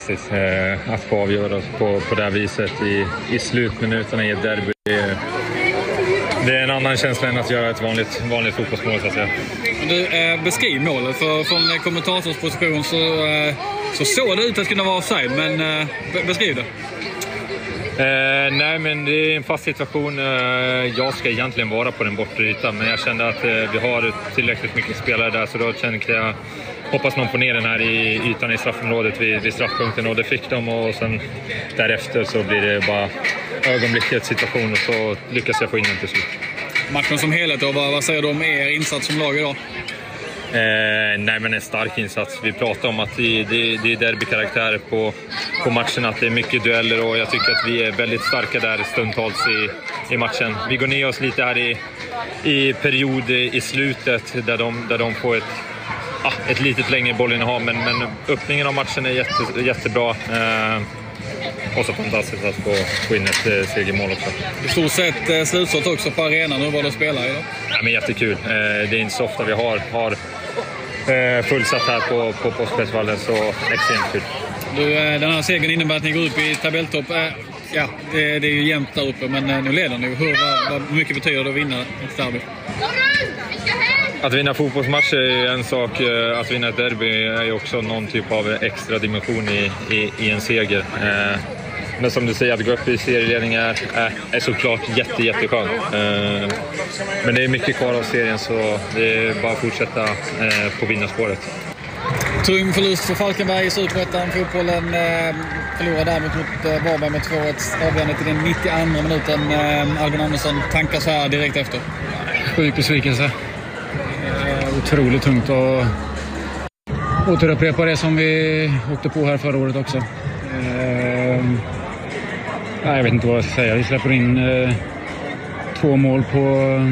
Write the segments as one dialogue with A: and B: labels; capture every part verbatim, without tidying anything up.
A: Eh, att få avgöra på, på det här viset i, i slutminuterna i ett derby. Det, det är en annan känsla än att göra ett vanligt, vanligt fotbollsmål, så att säga.
B: Du, eh, beskriv målet. För, från kommentatorsposition så, eh, så såg det ut att kunna vara offside, men eh, beskriv det.
A: Eh, nej, men det är en fast situation. Eh, jag ska egentligen vara på den bortre ytan, men jag kände att eh, vi har tillräckligt mycket spelare där, så då kände jag hoppas någon får ner den här i ytan i straffområdet vid, vid straffpunkten, och det fick de, och sen därefter så blir det bara ögonblickets situation och så lyckas jag få in den till slut.
B: Matchen som helhet, och vad, vad säger du om er insats som lag idag?
A: Eh, nej, men en stark insats. Vi pratar om att det, det, det är derbykaraktär på, på matchen, att det är mycket dueller, och jag tycker att vi är väldigt starka där stundtals i, i matchen. Vi går ner oss lite här i, i period i slutet där de, där de får ett Ah, ett litet längre bollinnehav, men, men öppningen av matchen är jätte, jättebra. Eh, och så fantastiskt att få, få in ett eh, segermål också.
B: I stort sett eh, slutsåt också på arenan. Hur var det att spela idag?
A: Ja, men jättekul. Eh, det är inte så ofta vi har, har eh, fullsatt här på, på Påskbergsvallen, så extremt kul.
B: Du, eh, den här segern innebär att ni går upp i tabelltopp. Eh, ja, det, det är ju jämnt där uppe, men eh, nu leder ni. Hur, vad, vad mycket betyder det att vinna ett derby?
A: Att vinna fotbollsmatcher är en sak, att vinna ett derby är också någon typ av extra dimension i, i, i en seger. Eh, men som du säger, att gå upp i serieledning är, är, är såklart jätte, jätteskönt. Eh, men det är mycket kvar av serien, så det är bara att fortsätta eh, på vinnarspåret.
B: Tung förlust för Falkenberg i Superettan. Fotbollen eh, förlorar däremot mot eh, Varberg med två ett avgörande till den nittioandra minuten. Eh, Albin Andersson tankar så här direkt efter.
C: Sjuk besvikelse. Otroligt tungt att återupprepa det som vi åkte på här förra året också. Eh, jag vet inte vad jag ska säga. Vi släpper in eh, två mål på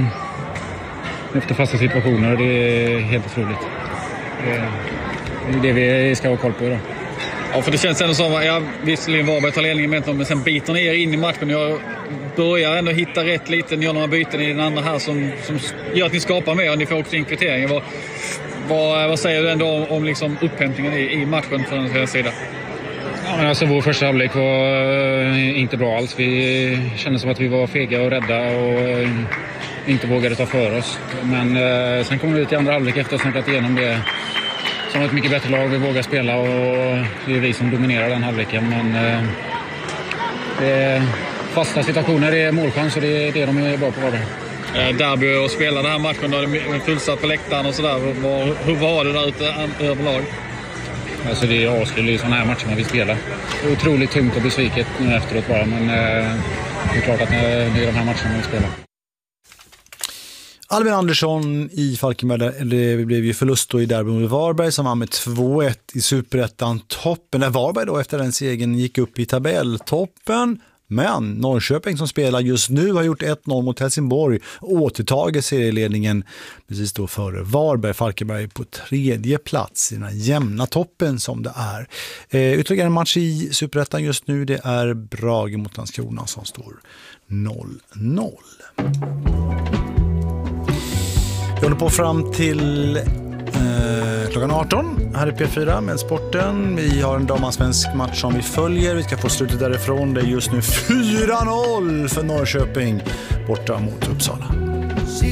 C: eh, efter fasta situationer. Det är helt otroligt. Eh, det är det vi ska ha koll på idag.
B: Ja, för det känns ändå som att ja, visserligen Varberg tar ledningen med, men sen biter ni er in i matchen. Jag börjar ändå hitta rätt lite, ni gör några byten i den andra här som, som gör att ni skapar mer och ni får också in kvitteringen. Vad, vad, vad säger du ändå om, om liksom upphämtningen i, i matchen från den här sidan?
C: Ja, men alltså, vår första halvlek var uh, inte bra alls. Vi kände som att vi var fega och rädda och uh, inte vågade ta för oss. Men uh, sen kom vi ut i andra halvlek efter att ha snackat igenom det. Som ett mycket bättre lag, vi vågar spela, och det är vi som dominerar den halvleken. Men eh, det är fasta situationer, det är målchans, och det är det de är bra på Varberg.
B: Eh, derby och spela den här matchen, då är det fullsatt på läktaren och sådär. Hur var det där ute överlag?
C: Alltså det är avslut i sådana här matcher man vill spela. Det är otroligt tungt och besviket nu efteråt bara, men eh, det är klart att det är de här matcherna man vill spela.
D: Albin Andersson i Falkenberg, det blev ju förlust då i derby mot Varberg som vann med två ett i Superettan toppen. Där Varberg då efter den segern gick upp i tabelltoppen. Men Norrköping som spelar just nu har gjort ett noll mot Helsingborg och återtagit serieledningen precis då före Varberg. Falkenberg på tredje plats i den här jämna toppen som det är. Eh, ytterligare en match i Superettan just nu, det är Brage mot Landskrona som står noll noll. Vi håller på fram till eh, klockan arton här i P fyra med sporten. Vi har en damansvensk match som vi följer. Vi ska få slutet därifrån. Det är just nu fyra noll för Norrköping borta mot Uppsala.